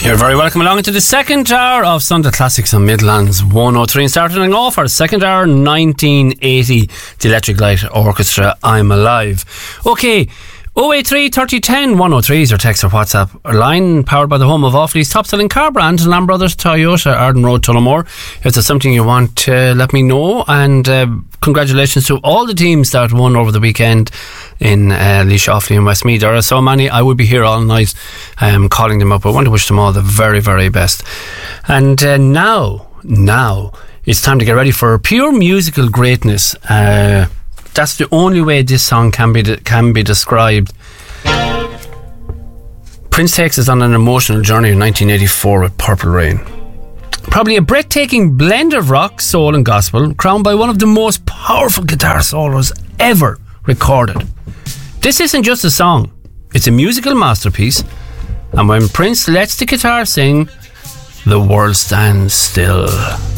You're very welcome along into the second hour of Sunday Classics on Midlands 103, and starting off our second hour, 1980, the Electric Light Orchestra, I'm Alive. Okay, 083 3010 103 is your text or WhatsApp line, powered by the home of Offaly's top-selling car brand, Lamb Brothers Toyota, Arden Road, Tullamore. If there's something you want, let me know. And congratulations to all the teams that won over the weekend in Laois, Offaly and Westmeath. There are so many, I would be here all night calling them up. I want to wish them all the very, very best. And now it's time to get ready for pure musical greatness. That's the only way this song can be described. Prince takes us on an emotional journey in 1984 with Purple Rain. Probably a breathtaking blend of rock, soul and gospel, crowned by one of the most powerful guitar solos ever recorded. This isn't just a song, it's a musical masterpiece, and when Prince lets the guitar sing, the world stands still.